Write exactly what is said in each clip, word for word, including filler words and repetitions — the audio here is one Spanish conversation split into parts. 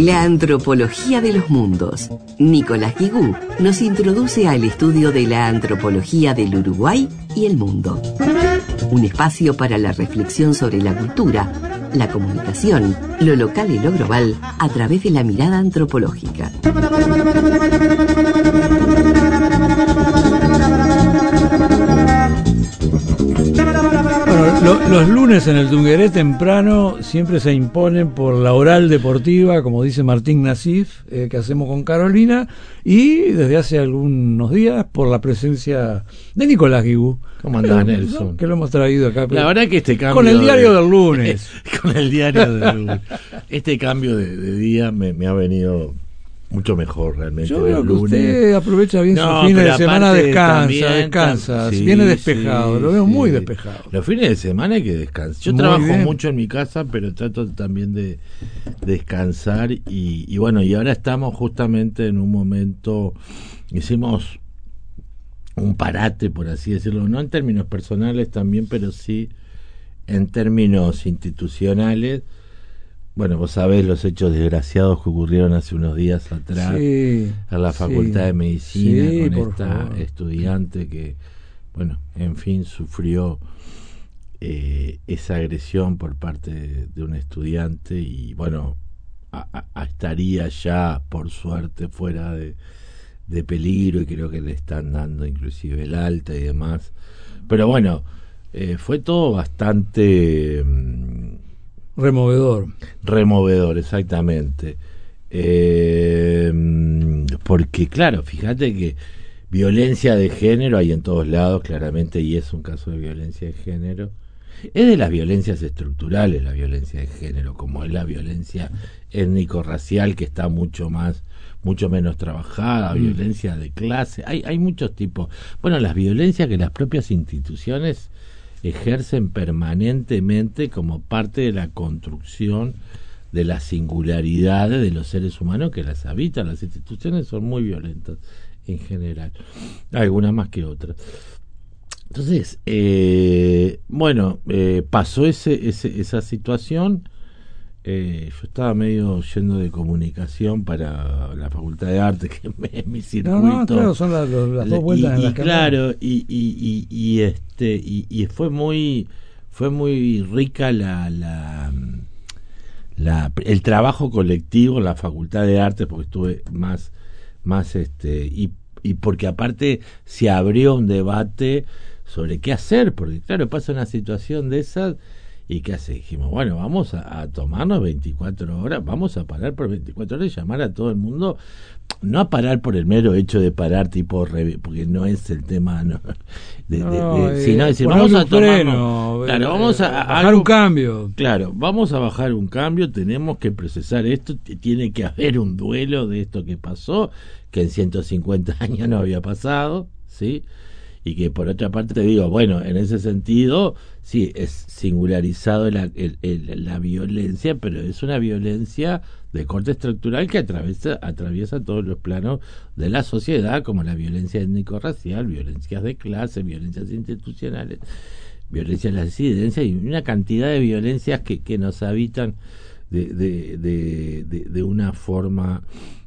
La antropología de los mundos. Nicolás Guigú nos introduce al estudio de la antropología del Uruguay y el mundo. Un espacio para la reflexión sobre la cultura, la comunicación, lo local y lo global a través de la mirada antropológica. Bueno, lo, los lunes en el Tungueré temprano siempre se imponen por la oral deportiva, como dice Martín Nasif, eh, que hacemos con Carolina, y desde hace algunos días por la presencia de Nicolás Guigú. ¿Cómo andás, Nelson? ¿No? Que lo hemos traído acá. La verdad que este cambio... Con el diario de, del lunes. Con el diario del lunes. Este cambio de, de día me, me ha venido mucho mejor realmente. Yo veo que lunes. Usted aprovecha bien no, sus fines de semana, descansa, también, descansa, sí, viene despejado, sí, lo veo sí. muy despejado. Los fines de semana hay que descansar. Yo Muy trabajo bien. mucho en mi casa, pero trato también de descansar y, y bueno, y ahora estamos justamente en un momento, hicimos un parate, por así decirlo, no en términos personales también, pero sí en términos institucionales. Bueno, vos sabés los hechos desgraciados que ocurrieron hace unos días atrás Sí, en la Facultad sí, de Medicina sí, con por esta favor. estudiante que, bueno, en fin, sufrió eh, esa agresión por parte de, de un estudiante y, bueno, a, a, estaría ya, por suerte, fuera de, de peligro y creo que le están dando inclusive el alta y demás. Pero bueno, eh, fue todo bastante... Mm, Removedor. removedor, exactamente. Eh, porque, claro, fíjate que violencia de género hay en todos lados, claramente, y es un caso de violencia de género. Es de las violencias estructurales la violencia de género, como es la violencia étnico-racial, que está mucho más, mucho menos trabajada, mm. violencia de clase. Hay, hay muchos tipos. Bueno, las violencias que las propias instituciones ejercen permanentemente como parte de la construcción de las singularidades de los seres humanos que las habitan. Las instituciones son muy violentas en general, algunas más que otras. Entonces, eh, bueno, eh, pasó ese, ese, esa situación. Eh, yo estaba medio yendo de comunicación para la Facultad de Arte, que es mi circuito. No, no, claro, son las, las dos vueltas y, en la y claro, y, y, y, y este y, y fue muy fue muy rica la, la la el trabajo colectivo en la Facultad de Arte, porque estuve más más este y y porque aparte se abrió un debate sobre qué hacer, porque claro, pasa una situación de esas. ¿Y qué hace? Dijimos, bueno, vamos a, a tomarnos veinticuatro horas, vamos a parar por veinticuatro horas y llamar a todo el mundo, no a parar por el mero hecho de parar, tipo, porque no es el tema, no, de, no, de, de, eh, sino decir, vamos a tomarnos, freno, claro, eh, vamos a, a bajar algo, un cambio. Claro, vamos a bajar un cambio, tenemos que procesar esto, tiene que haber un duelo de esto que pasó, que en ciento cincuenta años no había pasado, ¿sí? Y que por otra parte te digo, bueno, en ese sentido, sí, es singularizado la, el, el, la violencia, pero es una violencia de corte estructural que atraviesa, atraviesa todos los planos de la sociedad, como la violencia étnico-racial, violencias de clase, violencias institucionales, violencia en las disidencias y una cantidad de violencias que, que nos habitan de, de, de, de, de una forma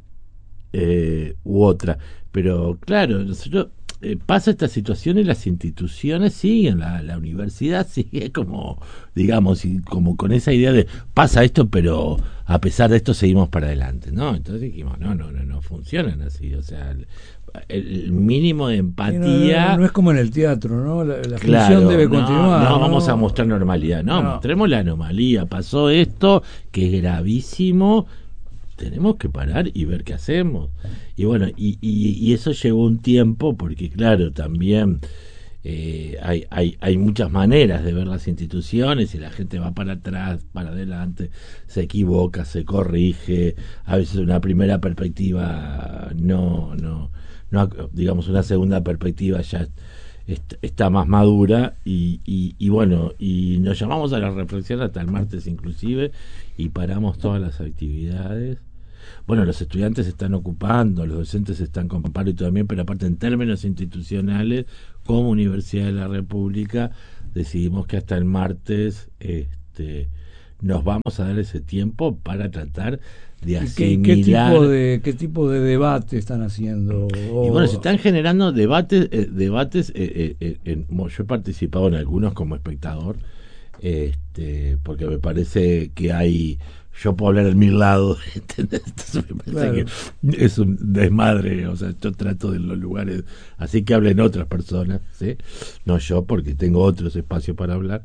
eh, u otra. Pero claro, nosotros... Eh, pasa esta situación y las instituciones siguen, la, la universidad sigue como, digamos, y como con esa idea de pasa esto, pero a pesar de esto seguimos para adelante, ¿no? Entonces dijimos, no, no, no, no funcionan así, o sea, el, el mínimo de empatía... No, no, no es como en el teatro, ¿no? La, la claro, función debe no, continuar. No, no, vamos a mostrar normalidad, no, no, mostremos la anomalía, pasó esto, que es gravísimo... tenemos que parar y ver qué hacemos. Y bueno, y, y, y eso llevó un tiempo, porque claro, también eh, hay, hay, hay muchas maneras de ver las instituciones y la gente va para atrás, para adelante, se equivoca, se corrige, a veces una primera perspectiva no, no, no digamos una segunda perspectiva ya está más madura y, y, y bueno, y nos llamamos a la reflexión hasta el martes inclusive y paramos todas las actividades. Bueno, los estudiantes se están ocupando, los docentes están con paro y también, pero aparte en términos institucionales, como Universidad de la República, decidimos que hasta el martes este, nos vamos a dar ese tiempo para tratar de asimilar. ¿Qué, qué, tipo de, ¿Qué tipo de debate están haciendo? Y bueno, se están generando debates, eh, debates eh, eh, eh, yo he participado en algunos como espectador, este, porque me parece que hay, yo puedo hablar en mil lados, ¿entendés? Entonces me parece claro. que es un desmadre, o sea, yo trato de los lugares, así que hablen otras personas, ¿sí? No yo, porque tengo otros espacios para hablar.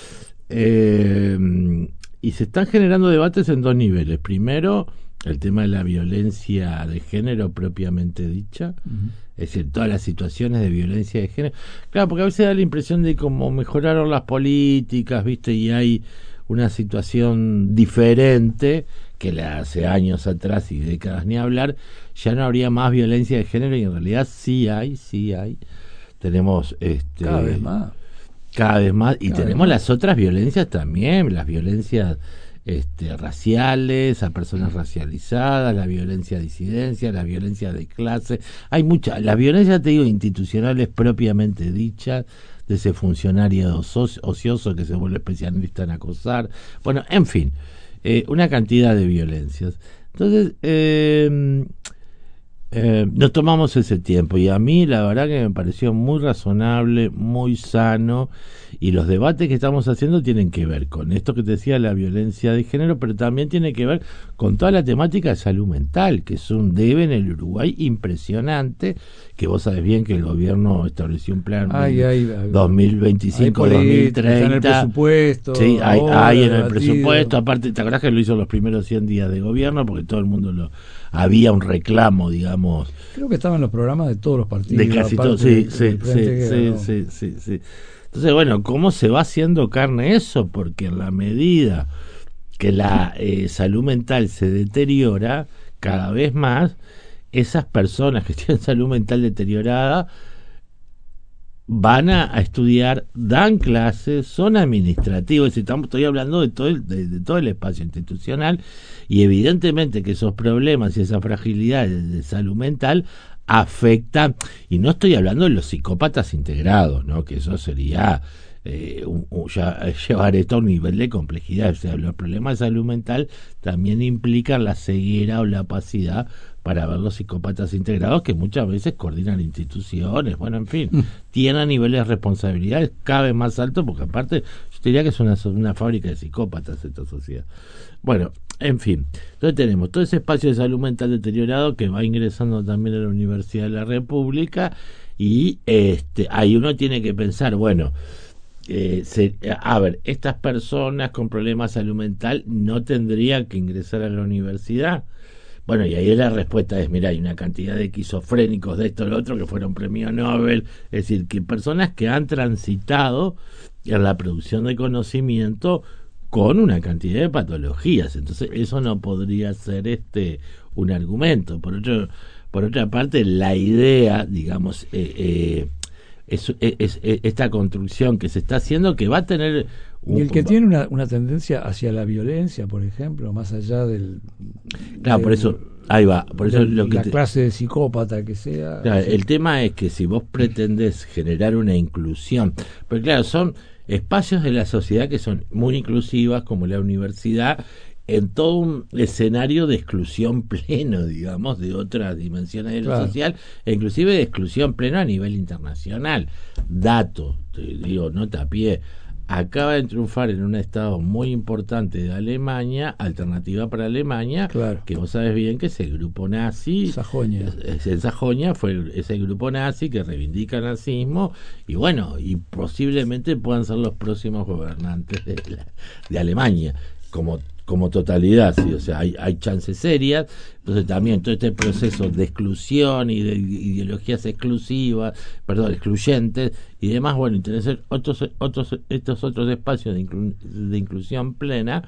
Eh, y se están generando debates en dos niveles. Primero, el tema de la violencia de género propiamente dicha, uh-huh. es decir, todas las situaciones de violencia de género. Claro, porque a veces da la impresión de cómo mejoraron las políticas, ¿viste? Y hay una situación diferente que la hace años atrás y décadas ni hablar, ya no habría más violencia de género, y en realidad sí hay, sí hay. Tenemos este cada vez más. Cada vez más, y cada tenemos las otras violencias también, las violencias este, raciales, a personas racializadas, la violencia de disidencia, la violencia de clase. Hay muchas, las violencias, te digo, institucionales propiamente dichas, de ese funcionario ocioso que se vuelve especialista en acosar. Bueno, en fin, eh, una cantidad de violencias. Entonces, eh, eh, nos tomamos ese tiempo, y a mí la verdad que me pareció muy razonable, muy sano, y los debates que estamos haciendo tienen que ver con esto que te decía, la violencia de género, pero también tiene que ver con toda la temática de salud mental, que es un debe en el Uruguay impresionante, que vos sabés bien que el gobierno estableció un plan ay, ay, dos mil veinticinco a dos mil treinta. Está en el presupuesto. Sí, hay, hay en el presupuesto. Aparte, ¿te acordás que lo hizo los primeros cien días de gobierno? Porque todo el mundo lo... Había un reclamo, digamos... Creo que estaba en los programas de todos los partidos. De casi todos, sí, sí, sí, sí, sí, sí, sí. Entonces, bueno, ¿cómo se va haciendo carne eso? Porque en la medida que la eh, salud mental se deteriora cada vez más, esas personas que tienen salud mental deteriorada van a, a estudiar, dan clases, son administrativos, es decir, estamos, estoy hablando de todo, el, de, de todo el espacio institucional, y evidentemente que esos problemas y esas fragilidades de salud mental afectan, y no estoy hablando de los psicópatas integrados, ¿no? Que eso sería eh, un, un, ya, llevar esto a un nivel de complejidad. O sea, los problemas de salud mental también implican la ceguera o la opacidad para ver los psicópatas integrados, que muchas veces coordinan instituciones, bueno, en fin, mm. tienen niveles de responsabilidades cada vez más altos, porque aparte yo diría que es una, una fábrica de psicópatas esta sociedad. Bueno, en fin, entonces tenemos todo ese espacio de salud mental deteriorado que va ingresando también a la Universidad de la República, y este ahí uno tiene que pensar, bueno, eh, se, a ver, estas personas con problemas de salud mental no tendrían que ingresar a la universidad. Bueno, y ahí la respuesta es, mira, hay una cantidad de esquizofrénicos de esto o lo otro que fueron premio Nobel, es decir, que personas que han transitado en la producción de conocimiento con una cantidad de patologías, entonces eso no podría ser este un argumento. Por otro, por otra parte, la idea, digamos, eh, eh, es, es, es, es esta construcción que se está haciendo, que va a tener un, y el que tiene una, una tendencia hacia la violencia, por ejemplo, más allá del... Claro, del, por eso, ahí va, por eso del, lo que la te, clase de psicópata que sea... Claro, sí. El tema es que si vos pretendés generar una inclusión, porque claro, son espacios de la sociedad que son muy inclusivas, como la universidad, en todo un escenario de exclusión pleno, digamos, de otras dimensiones de lo claro. social, e inclusive de exclusión plena a nivel internacional. Dato, te digo, nota a pie, acaba de triunfar en un estado muy importante de Alemania, Alternativa para Alemania, claro. que vos sabes bien que es el grupo nazi, Sajonia. Es, es Sajonia fue el, ese grupo nazi que reivindica el nazismo, y bueno, y posiblemente puedan ser los próximos gobernantes de, la, de Alemania, como como totalidad, sí, o sea, hay, hay chances serias. Entonces también todo este proceso de exclusión y de ideologías exclusivas, perdón, excluyentes y demás, bueno, y tener otros, otros, estos otros espacios de, inclu, de inclusión plena,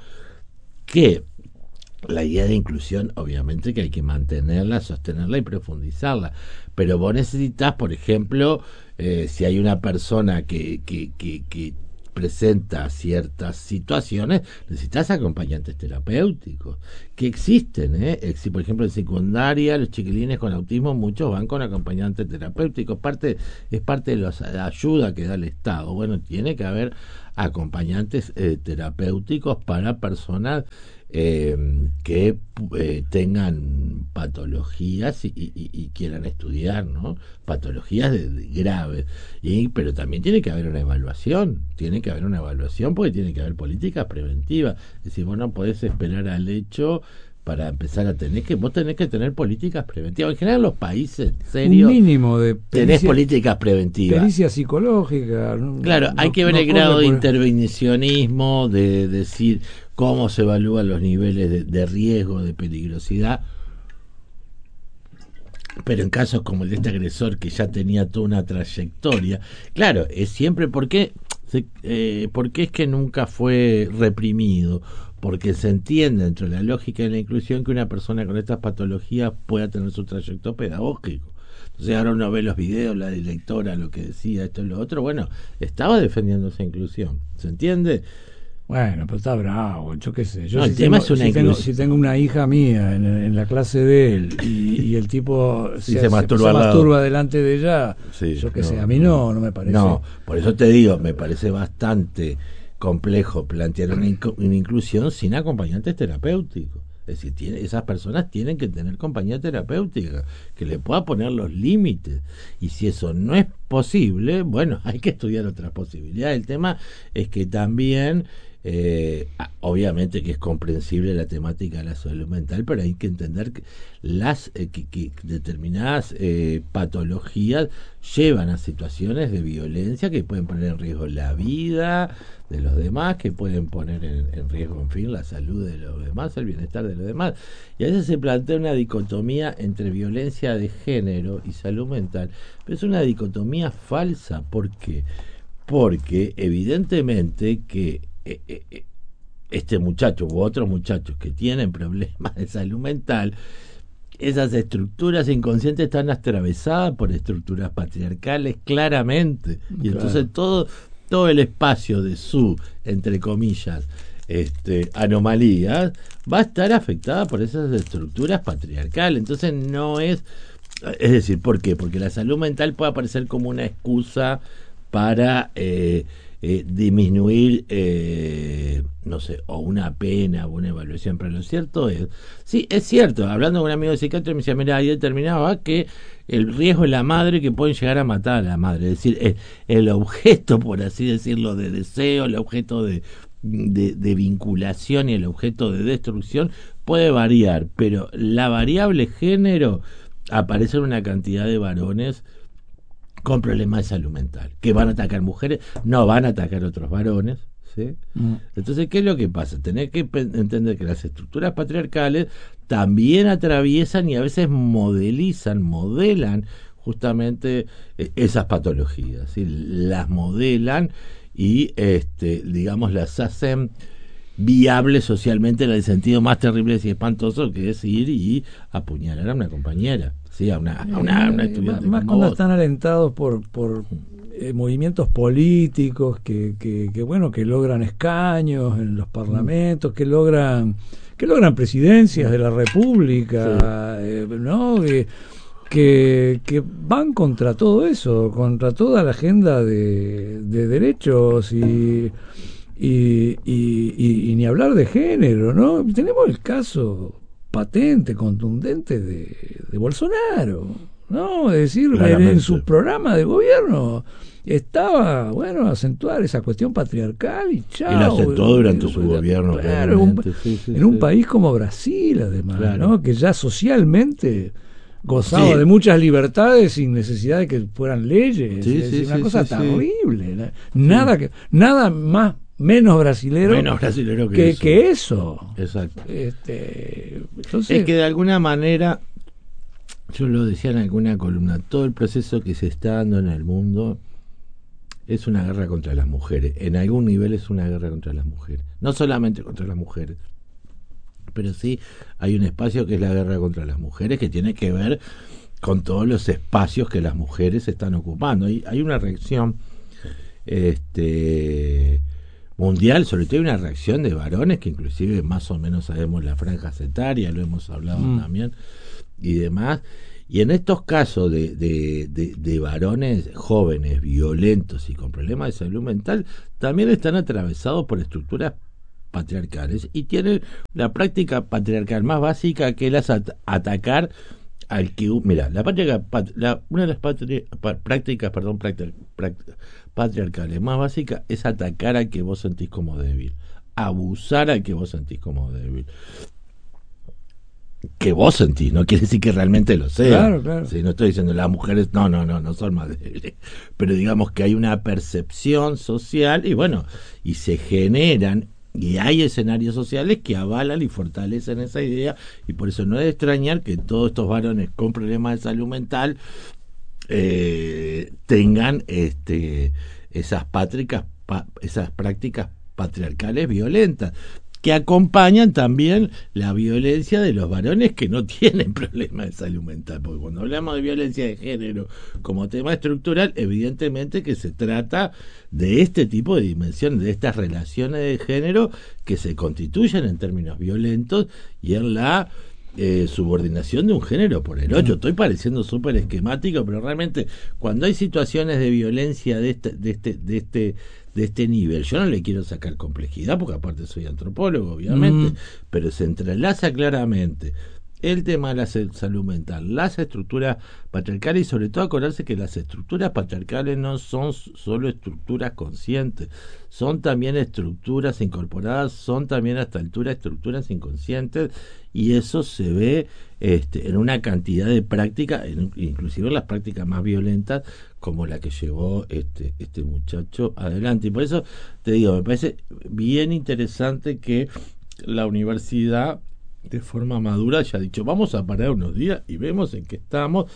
que la idea de inclusión obviamente que hay que mantenerla, sostenerla y profundizarla, pero vos necesitas, por ejemplo, eh, si hay una persona que, que, que, que presenta ciertas situaciones, necesitas acompañantes terapéuticos que existen, ¿eh? Exi- por ejemplo, en secundaria los chiquilines con autismo muchos van con acompañantes terapéuticos, parte es parte de los- la ayuda que da el Estado. Bueno, tiene que haber acompañantes eh, terapéuticos para personas eh, que eh, tengan patologías y, y- y quieran estudiar, ¿no? Patologías de, de graves. Y, pero también tiene que haber una evaluación, tiene que haber una evaluación porque tiene que haber políticas preventivas. Es decir, vos no podés esperar al hecho para empezar a tener que, vos tenés que tener políticas preventivas. En general los países serios Un mínimo de tenés pericia, políticas preventivas. pericia psicológica. No, Claro, no, hay que ver no el grado corre de por- intervencionismo, de decir cómo se evalúan los niveles de, de riesgo, de peligrosidad. Pero en casos como el de este agresor que ya tenía toda una trayectoria, claro, es siempre porque, se, eh, porque es que nunca fue reprimido, porque se entiende dentro de la lógica de la inclusión que una persona con estas patologías pueda tener su trayecto pedagógico. Entonces ahora uno ve los videos, la directora, lo que decía, esto y lo otro, bueno, estaba defendiendo esa inclusión, ¿se entiende? Bueno, pero está bravo, yo qué sé. Yo No, si el tema tengo, es una si tengo, inclusión. si tengo una hija mía en, en la clase de él y, y el tipo Sí, se masturba al lado. masturba delante de ella, Sí, yo qué no, sé, a mí no, no me parece. No, por eso te digo, me parece bastante complejo plantear una, inc- una inclusión sin acompañantes terapéuticos. Es decir, tiene, esas personas tienen que tener compañía terapéutica que le pueda poner los límites. Y si eso no es posible, bueno, hay que estudiar otras posibilidades. El tema es que también, eh, obviamente que es comprensible la temática de la salud mental, pero hay que entender que las eh, que, que determinadas eh, patologías llevan a situaciones de violencia que pueden poner en riesgo la vida de los demás, que pueden poner en, en riesgo, en fin, la salud de los demás, el bienestar de los demás. Y a veces se plantea una dicotomía entre violencia de género y salud mental, pero es una dicotomía falsa. ¿Por qué? Porque evidentemente que eh, eh, este muchacho u otros muchachos que tienen problemas de salud mental, esas estructuras inconscientes están atravesadas por estructuras patriarcales claramente, y Claro. entonces todo todo el espacio de su, entre comillas, este, anomalías va a estar afectada por esas estructuras patriarcales. Entonces no es, es decir, ¿por qué? Porque la salud mental puede aparecer como una excusa para eh, eh, disminuir, eh, no sé, o una pena o una evaluación, pero lo cierto es, sí, es cierto, hablando con un amigo de psiquiatra me decía, mira, ahí determinaba que el riesgo es la madre, que pueden llegar a matar a la madre, es decir, el, el objeto, por así decirlo, de deseo, el objeto de, de, de vinculación y el objeto de destrucción puede variar, pero la variable género aparece en una cantidad de varones con problemas de salud mental, que van a atacar mujeres, no van a atacar otros varones, ¿sí? Mm. Entonces, ¿qué es lo que pasa? Tenés que entender que las estructuras patriarcales también atraviesan y a veces modelizan, modelan justamente eh, esas patologías, ¿sí? Las modelan y, este, digamos, las hacen viables socialmente en el sentido más terrible y espantoso, que es ir y apuñalar a una compañera. Sí, a una, a una, a una estudiante. Más cuando están alentados por, por eh, movimientos políticos que, que, que bueno que logran escaños en los parlamentos, que logran que logran presidencias de la República, sí. eh, ¿no? Que, que, que van contra todo eso, contra toda la agenda de, de derechos y y, y, y y ni hablar de género, ¿no? Tenemos el caso patente, contundente de, de Bolsonaro, ¿no? Es decir, en, en su programa de gobierno estaba, bueno, acentuar esa cuestión patriarcal y chao. Y la acentuó durante su gobierno. Claro, un, sí, sí, en sí. un país como Brasil, además, claro. ¿no? Que ya socialmente gozaba sí. de muchas libertades sin necesidad de que fueran leyes. Sí, es sí, decir, una sí, cosa sí, terrible. Sí. Nada, que, nada más menos brasilero, menos brasilero que, que, eso. que eso. Exacto. Este, entonces, es que de alguna manera, yo lo decía en alguna columna, todo el proceso que se está dando en el mundo es una guerra contra las mujeres. En algún nivel es una guerra contra las mujeres. No solamente contra las mujeres, pero sí hay un espacio que es la guerra contra las mujeres, que tiene que ver con todos los espacios que las mujeres están ocupando. Y hay una reacción este mundial, sobre todo hay una reacción de varones que inclusive más o menos sabemos la franja etaria, lo hemos hablado mm. también y demás. Y en estos casos de, de, de, de varones jóvenes, violentos y con problemas de salud mental, también están atravesados por estructuras patriarcales y tienen la práctica patriarcal más básica, que es at- atacar al que... Mira, la práctica, la, una de las patri, pa, prácticas perdón, práctica, práctica, patriarcales más básicas es atacar al que vos sentís como débil, abusar al que vos sentís como débil. Que vos sentís, no quiere decir que realmente lo sea. Claro, claro. ¿Sí? No estoy diciendo las mujeres, no, no, no, no son más débiles. Pero digamos que hay una percepción social y bueno, y se generan, y hay escenarios sociales que avalan y fortalecen esa idea, y por eso no es de extrañar que todos estos varones con problemas de salud mental eh, tengan este esas, pátricas, pa, esas prácticas patriarcales violentas, que acompañan también la violencia de los varones que no tienen problemas de salud mental, porque cuando hablamos de violencia de género como tema estructural, evidentemente que se trata de este tipo de dimensiones, de estas relaciones de género que se constituyen en términos violentos y en la eh, subordinación de un género por el otro. Estoy pareciendo súper esquemático, pero realmente cuando hay situaciones de violencia de este, de este, de este de este nivel, yo no le quiero sacar complejidad porque aparte soy antropólogo obviamente, mm. pero se entrelaza claramente el tema de la salud mental, las estructuras patriarcales y sobre todo acordarse que las estructuras patriarcales no son solo estructuras conscientes, son también estructuras incorporadas, son también a esta altura estructuras inconscientes, y eso se ve este, en una cantidad de prácticas, en, inclusive en las prácticas más violentas como la que llevó este, este muchacho adelante. Y por eso te digo, me parece bien interesante que la universidad de forma madura ya ha dicho, vamos a parar unos días y vemos en qué estamos.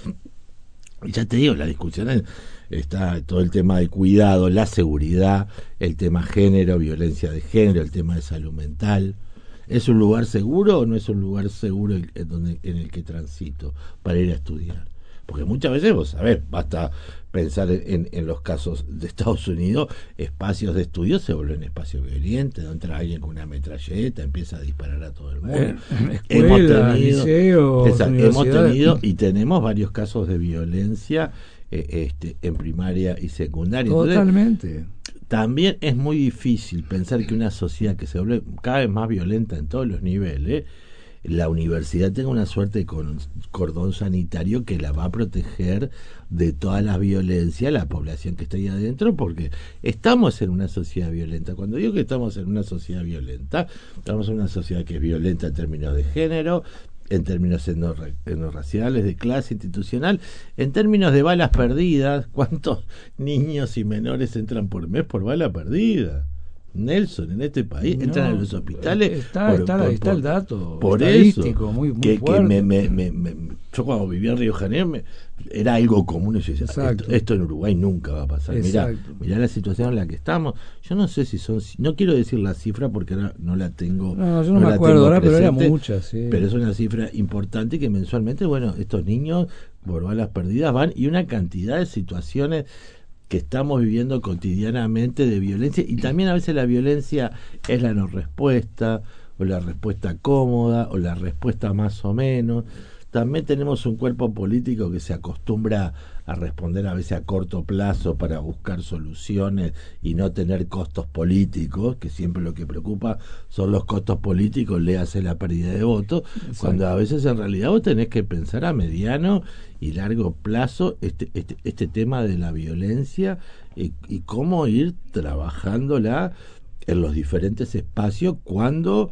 Y ya te digo, la discusión es, está todo el tema de cuidado, la seguridad, el tema género, violencia de género, el tema de salud mental. ¿Es un lugar seguro o no es un lugar seguro en, donde, en el que transito para ir a estudiar? Porque muchas veces, vos sabés, basta pensar en, en los casos de Estados Unidos, espacios de estudio se vuelven espacios violentos, donde entra alguien con una metralleta, empieza a disparar a todo el mundo. Eh, hemos tenido, liceos, esa, hemos tenido y tenemos varios casos de violencia eh, este, en primaria y secundaria. Totalmente. Entonces, también es muy difícil pensar que una sociedad que se vuelve cada vez más violenta en todos los niveles, la universidad tenga una suerte de cordón sanitario que la va a proteger de todas las violencias, la población que está ahí adentro, porque estamos en una sociedad violenta. Cuando digo que estamos en una sociedad violenta, estamos en una sociedad que es violenta en términos de género, en términos etnorraciales, de clase institucional, en términos de balas perdidas. ¿Cuántos niños y menores entran por mes por bala perdida? Nelson, en este país no, entran a los hospitales. Está, por, está, por, está por, el dato por estadístico eso, muy, muy que, fuerte. Que me, me, me, me, yo cuando vivía en Río de Janeiro me, era algo común y yo decía, esto, esto en Uruguay nunca va a pasar. Mirá, mirá la situación en la que estamos. Yo no sé si son, no quiero decir la cifra porque ahora no la tengo. No, yo no, no me acuerdo ahora, pero era mucha, sí. Pero es una cifra importante que mensualmente, bueno, estos niños por balas perdidas van, y una cantidad de situaciones que estamos viviendo cotidianamente de violencia, y también a veces la violencia es la no respuesta, o la respuesta cómoda, o la respuesta más o menos. También tenemos un cuerpo político que se acostumbra a responder a veces a corto plazo para buscar soluciones y no tener costos políticos, que siempre lo que preocupa son los costos políticos, le hace la pérdida de votos, cuando a veces en realidad vos tenés que pensar a mediano y largo plazo este, este, este tema de la violencia y, y cómo ir trabajándola en los diferentes espacios cuando,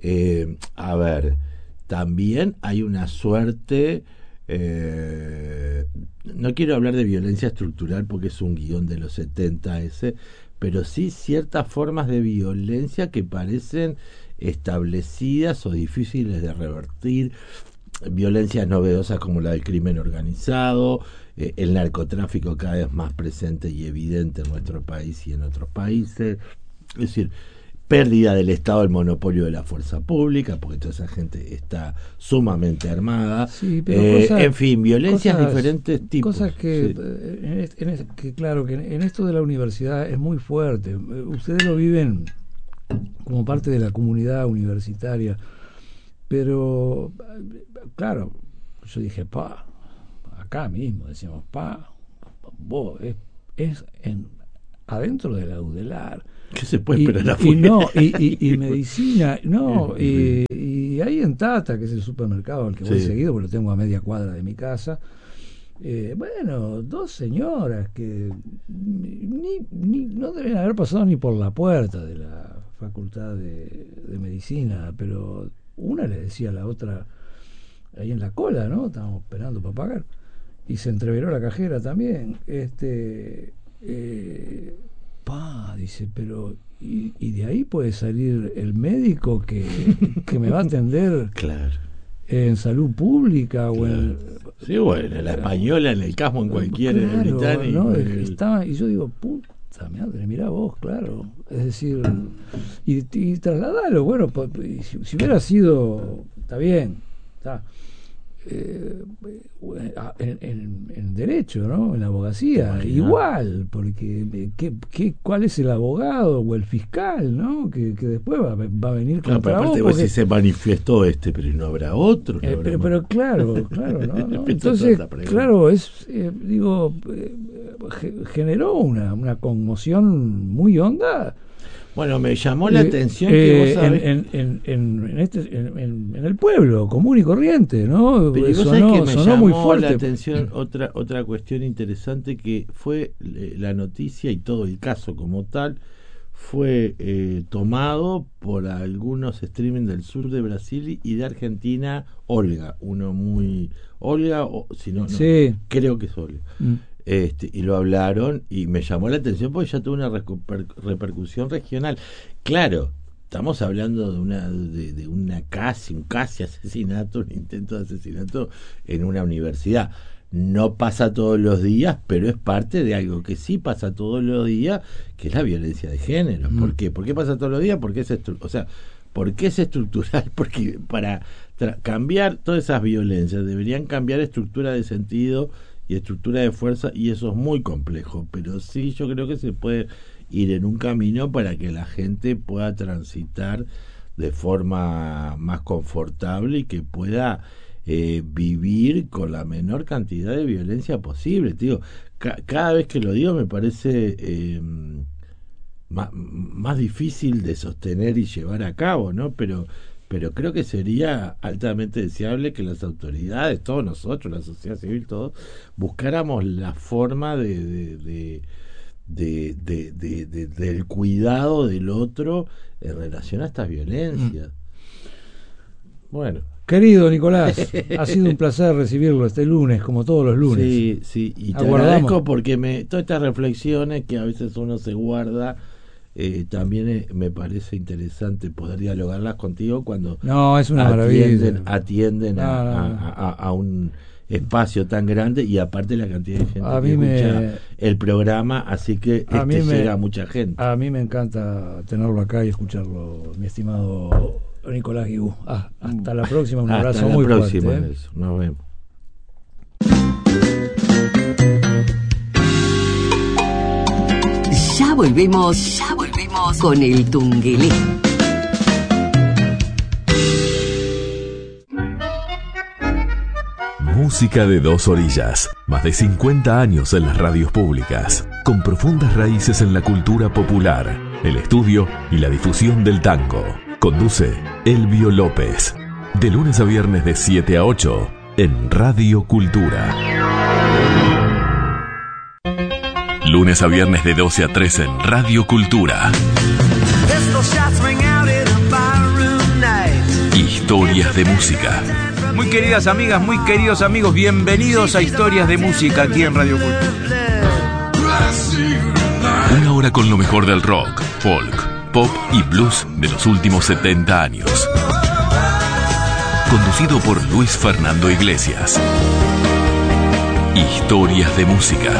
eh, a ver, también hay una suerte, eh, no quiero hablar de violencia estructural porque es un guión de los setenta ese, pero sí ciertas formas de violencia que parecen establecidas o difíciles de revertir, violencias novedosas como la del crimen organizado, eh, el narcotráfico cada vez más presente y evidente en nuestro país y en otros países. Es decir, pérdida del Estado del monopolio de la fuerza pública, porque toda esa gente está sumamente armada, sí, pero eh, cosas, en fin, violencias de cosas, diferentes tipos. Cosas que, sí. en este, en este, que claro, que en esto de la universidad es muy fuerte. Ustedes lo viven como parte de la comunidad universitaria, pero claro, yo dije, pa, acá mismo decíamos, pa, vos, es, es en, adentro de la UDELAR. ¿Qué se puede y, esperar y afuera? no y, y, y medicina no y, y ahí en Tata, que es el supermercado al que voy sí. seguido porque lo tengo a media cuadra de mi casa, eh, bueno, dos señoras que ni, ni no deben haber pasado ni por la puerta de la facultad de, de medicina, pero una le decía a la otra ahí en la cola, ¿no? Estábamos esperando para pagar y se entreveró la cajera también, este eh, pa, dice, pero y, y de ahí puede salir el médico que, que me va a atender claro. en salud pública, claro. o en, sí, bueno, en la Española, en el Casmo, en cualquier, claro, en el británico, ¿no? el... Estaba, y yo digo, puta madre, mirá vos, claro, es decir, y, y trasladalo, bueno, si, si hubiera sido, está bien, está Eh, en, en, en derecho, ¿no? En la abogacía, Imagina. igual, porque ¿qué, qué, ¿cuál es el abogado o el fiscal, ¿no? Que, que después va, va a venir claro, contra aparte vos. Porque... si se manifestó este, pero no habrá otro. No eh, habrá pero, pero claro, claro, ¿no? ¿no? Entonces, claro, es, eh, digo, eh, generó una, una conmoción muy honda. Bueno, me llamó la eh, atención eh, que vos sabés... en, en, en, en, este, en, en el pueblo común y corriente, ¿no? Pero sonó, vos sabés que me sonó llamó muy fuerte. la atención otra otra cuestión interesante, que fue la noticia y todo el caso como tal fue eh, tomado por algunos streaming del sur de Brasil y de Argentina. Olga, uno muy Olga, o si no, no sí. creo que es Olga. Mm. Este, y lo hablaron y me llamó la atención porque ya tuvo una reper, repercusión regional. Claro, estamos hablando de una de, de una casi un casi asesinato, un intento de asesinato en una universidad. No pasa todos los días, pero es parte de algo que sí pasa todos los días, que es la violencia de género. Mm. ¿Por qué? ¿Por qué pasa todos los días? Porque es estru- o sea, ¿por qué es estructural? Porque para tra- cambiar todas esas violencias deberían cambiar estructura de sentido y estructura de fuerza, y eso es muy complejo, pero sí yo creo que se puede ir en un camino para que la gente pueda transitar de forma más confortable y que pueda eh, vivir con la menor cantidad de violencia posible. Digo, ca- cada vez que lo digo me parece eh, más, más difícil de sostener y llevar a cabo, ¿no? Pero pero creo que sería altamente deseable que las autoridades, todos nosotros, la sociedad civil, todos, buscáramos la forma de, de, de, de, de, de, de del cuidado del otro en relación a estas violencias. Mm. Bueno. Querido Nicolás, ha sido un placer recibirlo este lunes, como todos los lunes. Sí, sí, y te Aguardamos. agradezco porque me, todas estas reflexiones que a veces uno se guarda, Eh, también eh, me parece interesante poder dialogarlas contigo cuando no, es una atienden, maravilla. atienden no, a, no, no. A, a, a un espacio tan grande y aparte la cantidad de gente a que mí escucha me, el programa, así que a este mí me, llega a mucha gente. A mí me encanta tenerlo acá y escucharlo, mi estimado Nicolás Guigú. Ah, hasta la próxima, un abrazo hasta la muy próxima, fuerte. ¿eh? Nos vemos. Ya volvemos, ya volvemos con el Tungelé. Música de dos orillas, más de cincuenta años en las radios públicas, con profundas raíces en la cultura popular, el estudio y la difusión del tango. Conduce Elvio López, de lunes a viernes de siete a ocho, en Radio Cultura. Lunes a viernes de doce a trece en Radio Cultura. Historias de música. Muy queridas amigas, muy queridos amigos, bienvenidos a Historias de Música aquí en Radio Cultura. Una hora con lo mejor del rock, folk, pop y blues de los últimos setenta años. Conducido por Luis Fernando Iglesias. Historias de Música.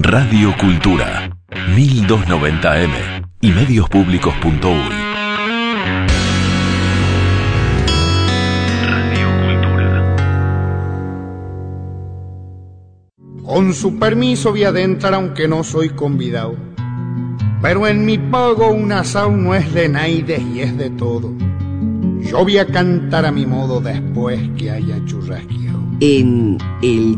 Radio Cultura, mil doscientos noventa eme y medios públicos punto uy. Radio Cultura. Con su permiso voy a adentrar aunque no soy convidado. Pero en mi pago un asao no es de naides y es de todo. Yo voy a cantar a mi modo después que haya churrasqueado. En el